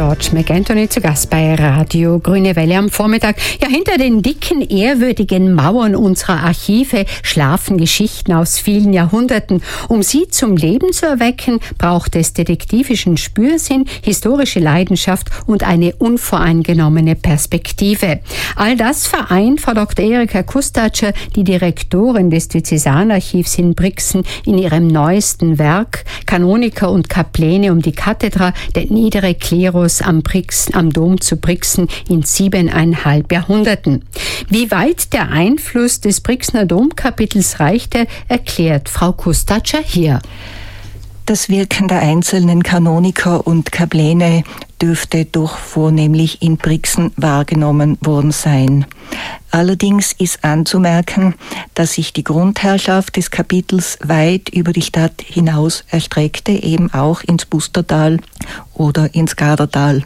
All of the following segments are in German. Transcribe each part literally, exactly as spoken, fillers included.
George McAnthony zu Gast bei Radio Grüne Welle am Vormittag. Ja, hinter den dicken, ehrwürdigen Mauern unserer Archive schlafen Geschichten aus vielen Jahrhunderten. Um sie zum Leben zu erwecken, braucht es detektivischen Spürsinn, historische Leidenschaft und eine unvoreingenommene Perspektive. All das vereint Frau Doktor Erika Kustatscher, die Direktorin des Diözesanarchivs in Brixen, in ihrem neuesten Werk Kanoniker und Kapläne um die Kathedra, der niedere Klerus am, Brixen, am Dom zu Brixen in siebeneinhalb Jahrhunderten. Wie weit der Einfluss des Brixener Domkapitels reichte, erklärt Frau Kustatscher hier. Das Wirken der einzelnen Kanoniker und Kapläne dürfte doch vornehmlich in Brixen wahrgenommen worden sein. Allerdings ist anzumerken, dass sich die Grundherrschaft des Kapitels weit über die Stadt hinaus erstreckte, eben auch ins Bustertal oder ins Gardertal.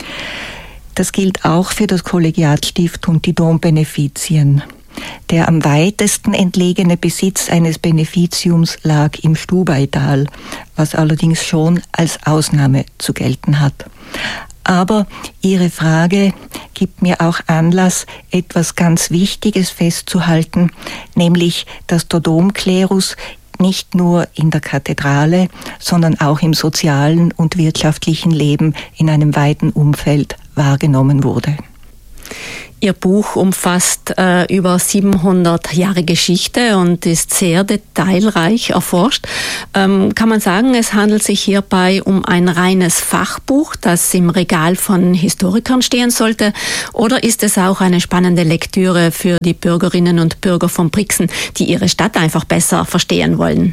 Das gilt auch für das Kollegiatstift und die Dombenefizien. Der am weitesten entlegene Besitz eines Beneficiums lag im Stubaital, was allerdings schon als Ausnahme zu gelten hat. Aber Ihre Frage gibt mir auch Anlass, etwas ganz Wichtiges festzuhalten, nämlich, dass der Domklerus nicht nur in der Kathedrale, sondern auch im sozialen und wirtschaftlichen Leben in einem weiten Umfeld wahrgenommen wurde. Ihr Buch umfasst äh, über siebenhundert Jahre Geschichte und ist sehr detailreich erforscht. Ähm, kann man sagen, es handelt sich hierbei um ein reines Fachbuch, das im Regal von Historikern stehen sollte? Oder ist es auch eine spannende Lektüre für die Bürgerinnen und Bürger von Brixen, die ihre Stadt einfach besser verstehen wollen?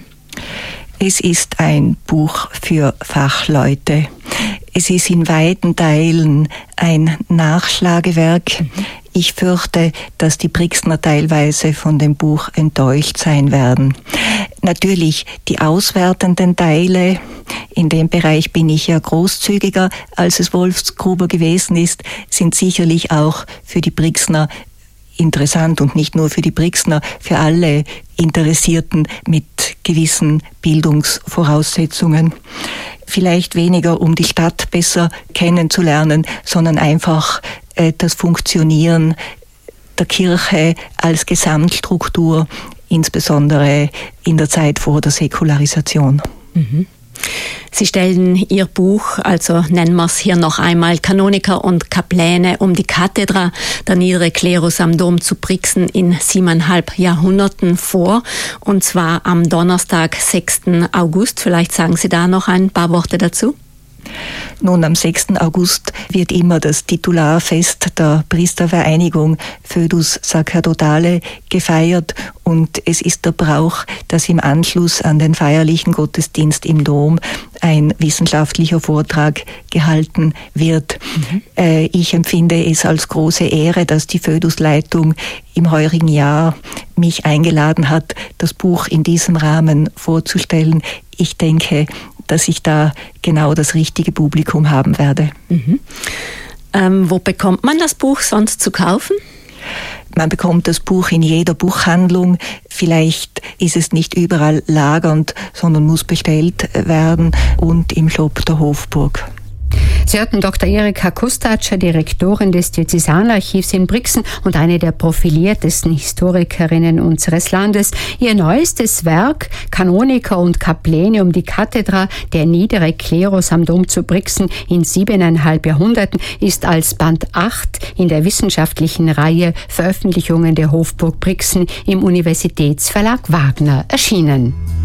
Es ist ein Buch für Fachleute. Es ist in weiten Teilen ein Nachschlagewerk. Mhm. Ich fürchte, dass die Brixner teilweise von dem Buch enttäuscht sein werden. Natürlich die auswertenden Teile, in dem Bereich bin ich ja großzügiger, als es Wolfsgruber gewesen ist, sind sicherlich auch für die Brixner interessant und nicht nur für die Brixner, für alle Interessierten mit gewissen Bildungsvoraussetzungen. Vielleicht weniger, um die Stadt besser kennenzulernen, sondern einfach äh, das Funktionieren der Kirche als Gesamtstruktur, insbesondere in der Zeit vor der Säkularisation. Mhm. Sie stellen Ihr Buch, also nennen wir es hier noch einmal, Kanoniker und Kapläne um die Kathedra, der niedere Klerus am Dom zu Brixen in siebeneinhalb Jahrhunderten vor, und zwar am Donnerstag, sechsten August. Vielleicht sagen Sie da noch ein paar Worte dazu? Nun, am sechsten August wird immer das Titularfest der Priestervereinigung Foedus Sacerdotale gefeiert und es ist der Brauch, dass im Anschluss an den feierlichen Gottesdienst im Dom ein wissenschaftlicher Vortrag gehalten wird. Mhm. Äh, ich empfinde es als große Ehre, dass die Foedus-Leitung im heurigen Jahr mich eingeladen hat, das Buch in diesem Rahmen vorzustellen. Ich denke, dass ich da genau das richtige Publikum haben werde. Mhm. Ähm, wo bekommt man das Buch sonst zu kaufen? Man bekommt das Buch in jeder Buchhandlung. Vielleicht ist es nicht überall lagernd, sondern muss bestellt werden und im Shop der Hofburg. Sie hörten Doktor Erika Kustatscher, Direktorin des Diözesanarchivs in Brixen und eine der profiliertesten Historikerinnen unseres Landes. Ihr neuestes Werk, Kanoniker und Kapläne um die Kathedra, der niedere Klerus am Dom zu Brixen in siebeneinhalb Jahrhunderten, ist als Band acht in der wissenschaftlichen Reihe Veröffentlichungen der Hofburg Brixen im Universitätsverlag Wagner erschienen.